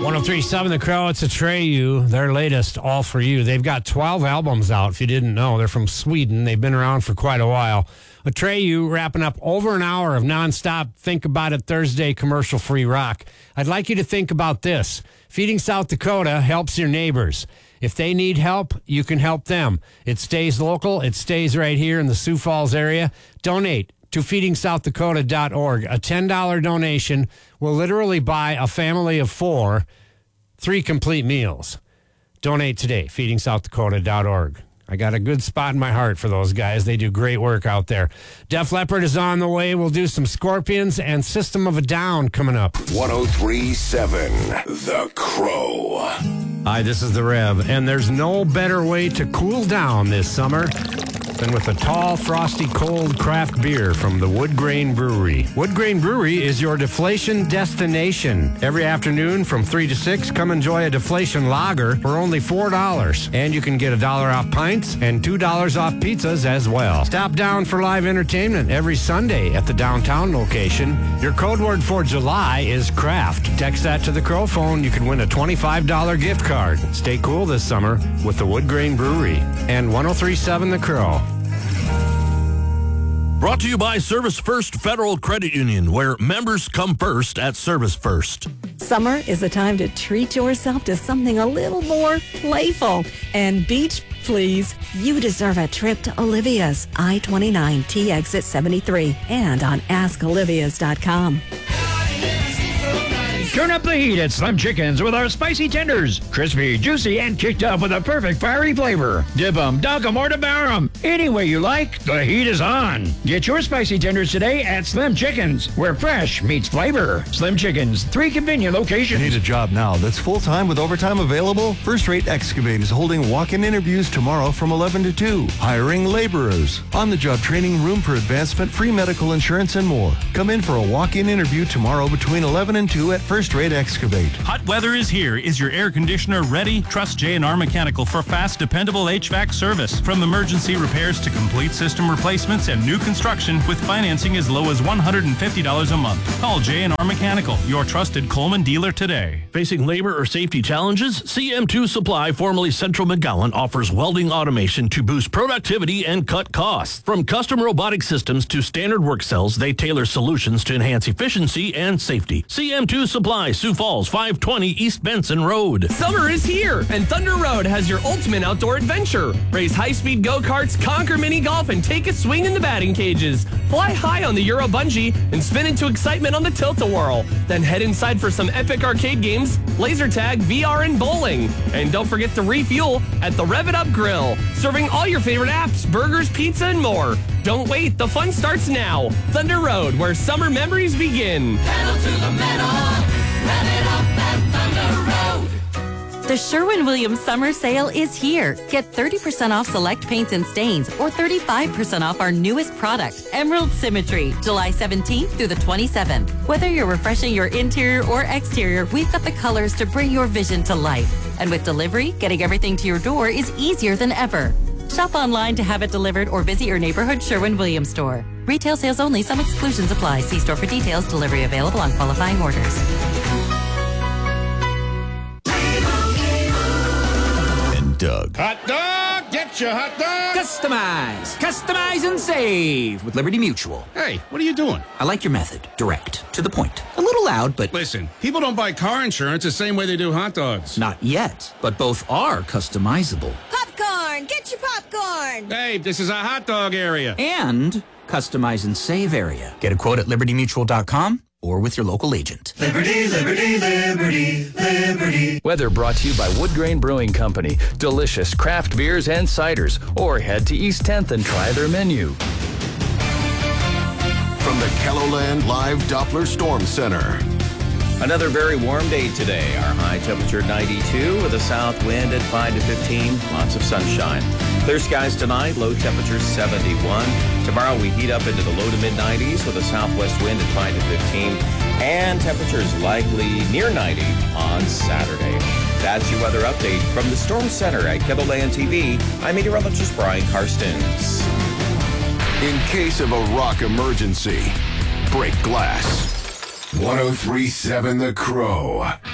1037 The Crow, it's Atreyu, their latest, All For You. They've got 12 albums out, if you didn't know. They're from Sweden. They've been around for quite a while. Atreyu wrapping up over an hour of nonstop Think About It Thursday commercial-free rock. I'd like you to think about this. Feeding South Dakota helps your neighbors. If they need help, you can help them. It stays local. It stays right here in the Sioux Falls area. Donate to feedingsouthdakota.org. A $10 donation will literally buy a family of 4 3 complete meals. Donate today, feedingsouthdakota.org. I got a good spot in my heart for those guys. They do great work out there. Def Leppard is on the way. We'll do some Scorpions and System of a Down coming up. 1037 The Crow. Hi, this is The Rev, and there's no better way to cool down this summer than with a tall, frosty, cold craft beer from the Wood Grain Brewery. Wood Grain Brewery is your deflation destination. Every afternoon from 3 to 6, come enjoy a deflation lager for only $4. And you can get $1 off pints and $2 off pizzas as well. Stop down for live entertainment every Sunday at the downtown location. Your code word for July is craft. Text that to the Crow phone. You can win a $25 gift card. Stay cool this summer with the Wood Grain Brewery and 1037 The Crow. Brought to you by Service First Federal Credit Union, where members come first at Service First. Summer is the time to treat yourself to something a little more playful. And beach, please. You deserve a trip to Olivia's, I-29 T exit 73, and on askolivias.com. Turn up the heat at Slim Chickens with our spicy tenders. Crispy, juicy, and kicked up with a perfect fiery flavor. Dip 'em, dunk 'em, or devour 'em. Any way you like, the heat is on. Get your spicy tenders today at Slim Chickens, where fresh meets flavor. Slim Chickens, 3 convenient locations. Need a job now that's full-time with overtime available? First Rate Excavate is holding walk-in interviews tomorrow from 11 to 2. Hiring laborers. On-the-job training, room for advancement, free medical insurance, and more. Come in for a walk-in interview tomorrow between 11 and 2 at First Rate Excavate. Hot weather is here. Is your air conditioner ready? Trust J&R Mechanical for fast, dependable HVAC service. From emergency repairs to complete system replacements and new construction with financing as low as $150 a month. Call J&R Mechanical, your trusted Coleman dealer today. Facing labor or safety challenges? CM2 Supply, formerly Central McGowan, offers welding automation to boost productivity and cut costs. From custom robotic systems to standard work cells, they tailor solutions to enhance efficiency and safety. CM2 Supply, Sioux Falls, 520 East Benson Road. Summer is here, and Thunder Road has your ultimate outdoor adventure. Race high-speed go-karts, conquer mini-golf, and take a swing in the batting cages. Fly high on the Euro Bungee and spin into excitement on the Tilt-A-Whirl. Then head inside for some epic arcade games, laser tag, VR, and bowling. And don't forget to refuel at the Rev It Up Grill, serving all your favorite apps, burgers, pizza, and more. Don't wait, the fun starts now. Thunder Road, where summer memories begin. Pedal to the metal. Rev it up at Thunder Road. The Sherwin-Williams Summer Sale is here. Get 30% off select paints and stains or 35% off our newest product, Emerald Symmetry, July 17th through the 27th. Whether you're refreshing your interior or exterior, we've got the colors to bring your vision to life. And with delivery, getting everything to your door is easier than ever. Shop online to have it delivered or visit your neighborhood Sherwin-Williams store. Retail sales only. Some exclusions apply. See store for details. Delivery available on qualifying orders. And Doug. Hot dog! Get your hot dog! Customize! Customize and save with Liberty Mutual. Hey, what are you doing? I like your method. Direct. To the point. A little loud, but... Listen, people don't buy car insurance the same way they do hot dogs. Not yet, but both are customizable. Popcorn! Get your popcorn! Hey, this is a hot dog area. And customize and save area. Get a quote at libertymutual.com or with your local agent. Liberty, liberty, liberty, liberty. Weather brought to you by Wood Grain Brewing Company. Delicious craft beers and ciders. Or head to East 10th and try their menu. From the KELOLAND Live Doppler Storm Center. Another very warm day today. Our high temperature 92 with a south wind at 5 to 15. Lots of sunshine. Clear skies tonight. Low temperature 71. Tomorrow we heat up into the low to mid 90s with a southwest wind at 5 to 15. And temperatures likely near 90 on Saturday. That's your weather update from the Storm Center at KELOLAND TV. I'm meteorologist Brian Karstens. In case of a rock emergency, break glass. 1037 The Crow.